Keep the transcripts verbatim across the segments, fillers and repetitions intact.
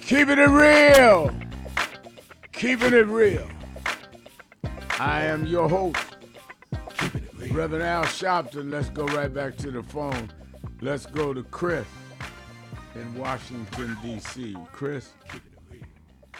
Keeping it real. Keeping it real. I am your host, Keeping it real. Reverend Al Sharpton. Let's go right back to the phone. Let's go to Chris in Washington, D C Chris. Keeping it real.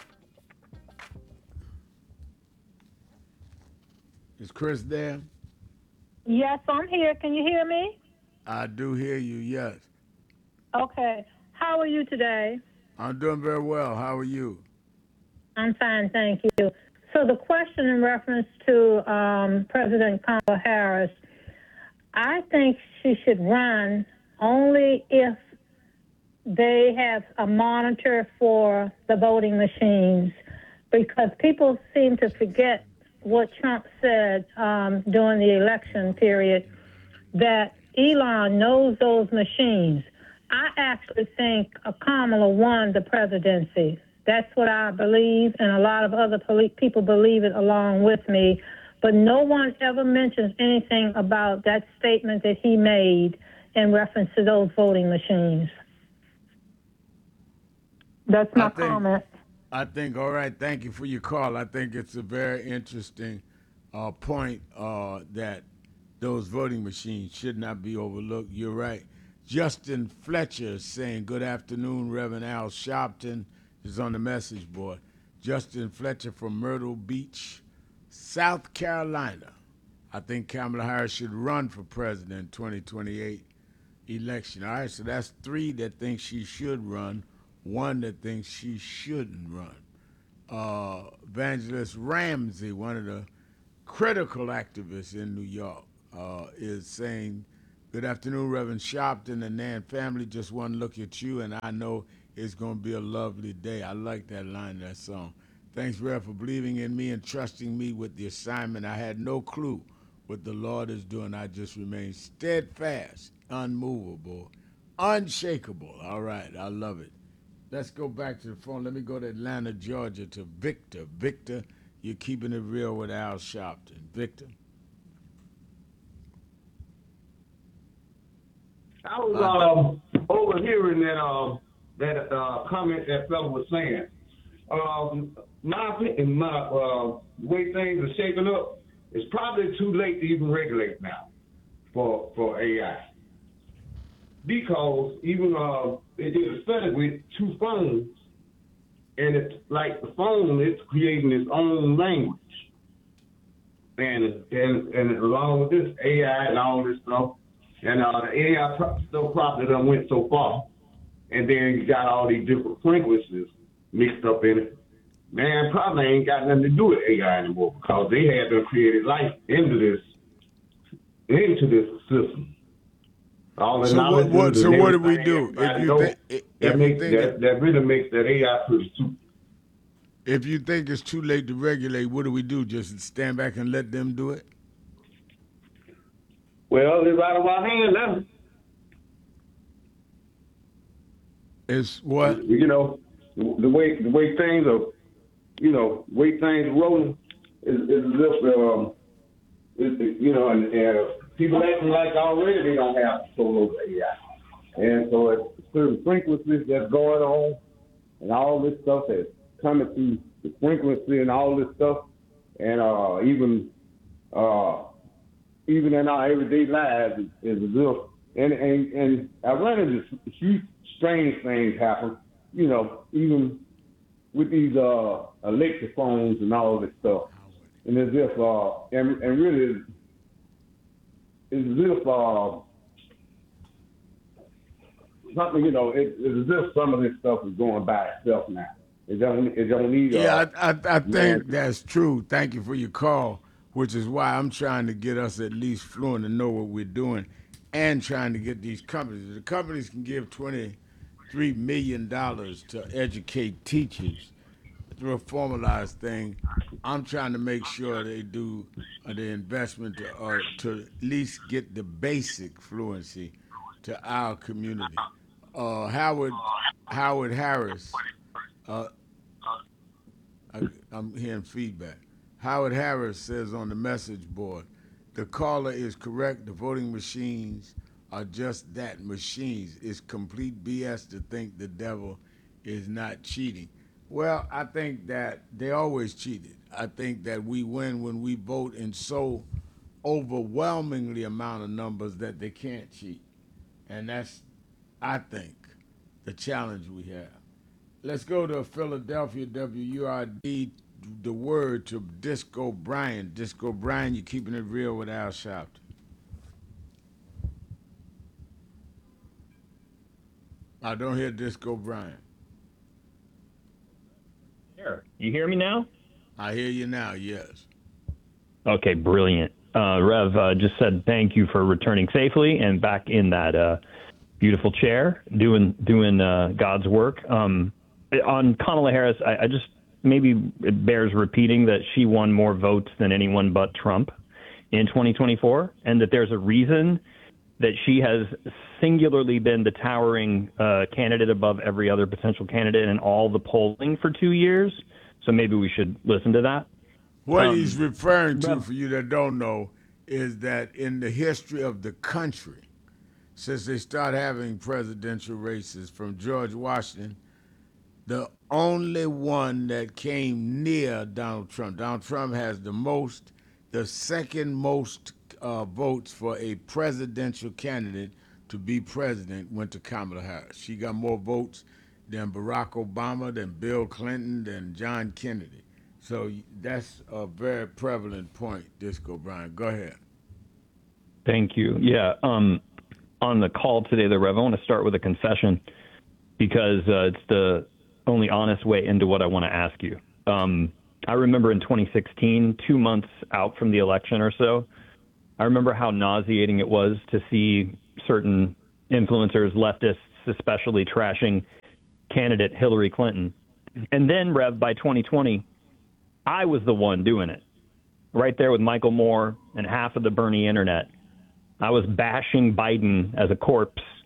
Is Chris there? Yes, I'm here. Can you hear me? I do hear you, yes. Okay. How are you today? I'm doing very well. How are you? I'm fine, thank you. So the question in reference to um, President Kamala Harris, I think she should run only if they have a monitor for the voting machines, because people seem to forget what Trump said um, during the election period, that Elon knows those machines. I actually think Kamala won the presidency. That's what I believe, and a lot of other people believe it along with me. But no one ever mentions anything about that statement that he made in reference to those voting machines. That's my I think, comment. I think, all right, thank you for your call. I think it's a very interesting uh, point uh, that those voting machines should not be overlooked. You're right. Justin Fletcher is saying, good afternoon, Reverend Al Sharpton is on the message board. Justin Fletcher from Myrtle Beach, South Carolina. I think Kamala Harris should run for president in twenty twenty-eight election. All right, so that's three that think she should run, one that thinks she shouldn't run. Uh, Evangelist Ramsey, one of the critical activists in New York, uh, is saying, good afternoon, Reverend Sharpton and Nan family. Just one look at you, and I know it's going to be a lovely day. I like that line of that song. Thanks, Rev, for believing in me and trusting me with the assignment. I had no clue what the Lord is doing. I just remain steadfast, unmovable, unshakable. All right, I love it. Let's go back to the phone. Let me go to Atlanta, Georgia, to Victor. Victor, you're keeping it real with Al Sharpton. Victor. I was um, overhearing that uh, that uh, comment that fellow was saying. Um, my opinion, my uh, way things are shaping up, it's probably too late to even regulate now for for A I, because even uh, they did a study with two phones, and it's like the phone is creating its own language, and and and along with this A I and all this stuff. And uh, the A I pro- still probably done went so far. And then you got all these different frequencies mixed up in it. Man, probably ain't got nothing to do with A I anymore, because they had to create life into this into this system. All the So what? knowledge What? and So what do we everything do if everybody you knows, think if that you makes think that, it, that really makes that A I pretty stupid. if you think it's too late to regulate? What do we do? Just stand back and let them do it? Well, it's out of our hands now. It's what? You know, the way the way things are, you know, the way things are rolling is, is as if, um, is, you know, and, and people acting like already they don't have control over A I. And so it's certain frequencies that's going on and all this stuff that's coming through the frequency and all this stuff, and uh, even uh, even in our everyday lives is, is as if, and, and, and I run into huge strange things happen, you know, even with these uh, electric phones and all this stuff. And as if, uh, and, and really, it's as if uh, something, you know, it, it's as if some of this stuff is going by itself now. It don't, it don't need uh, Yeah, I, I, I think man. that's true. Thank you for your call, which is why I'm trying to get us at least fluent to know what we're doing, and trying to get these companies. The companies can give twenty-three million dollars to educate teachers through a formalized thing. I'm trying to make sure they do uh, the investment to, uh, to at least get the basic fluency to our community. Uh, Howard Howard Harris, uh, I, I'm hearing feedback. Howard Harris says on the message board, the caller is correct. The voting machines are just that, machines. It's complete B S to think the devil is not cheating. Well, I think that they always cheated. I think that we win when we vote in so overwhelmingly amount of numbers that they can't cheat. And that's, I think, the challenge we have. Let's go to Philadelphia, W U R D, the word to Disco Brian. Disco Brian, you're keeping it real with Al Sharpton. I don't hear Disco Brian. Here. You hear me now? I hear you now, yes. Okay, brilliant. Uh, Rev uh, just said thank you for returning safely and back in that uh, beautiful chair doing doing uh, God's work. Um, on Kamala Harris, I, I just maybe it bears repeating that she won more votes than anyone but Trump in twenty twenty-four, and that there's a reason that she has singularly been the towering uh, candidate above every other potential candidate in all the polling for two years. So maybe we should listen to that. What Um, he's referring to, Rev- for you that don't know, is that in the history of the country, since they start having presidential races from George Washington, the only one that came near Donald Trump. Donald Trump has the most, the second most uh, votes for a presidential candidate to be president went to Kamala Harris. She got more votes than Barack Obama, than Bill Clinton, than John Kennedy. So that's a very prevalent point, Disco Brian. Go ahead. Thank you. Yeah. Um, on the call today, the Rev, I want to start with a confession because uh, it's the only honest way into what I want to ask you. Um, I remember in twenty sixteen, two months out from the election or so, I remember how nauseating it was to see certain influencers, leftists especially, trashing candidate Hillary Clinton. And then, Rev, by twenty twenty, I was the one doing it, right there with Michael Moore and half of the Bernie internet. I was bashing Biden as a corpse